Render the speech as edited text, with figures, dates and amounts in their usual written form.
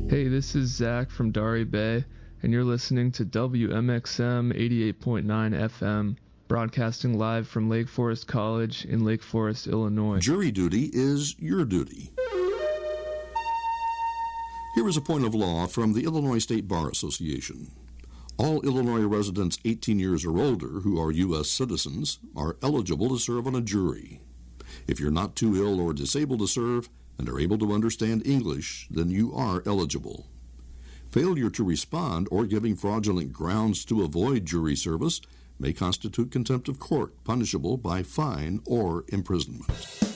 Hey, this is Zach from Dari Bay, and you're listening to WMXM 88.9 FM, broadcasting live from Lake Forest College in Lake Forest, Illinois. Jury duty is your duty. Here is a point of law from the Illinois State Bar Association. All Illinois residents 18 years or older who are U.S. citizens are eligible to serve on a jury. If you're not too ill or disabled to serve and are able to understand English, then you are eligible. Failure to respond or giving fraudulent grounds to avoid jury service may constitute contempt of court, punishable by fine or imprisonment.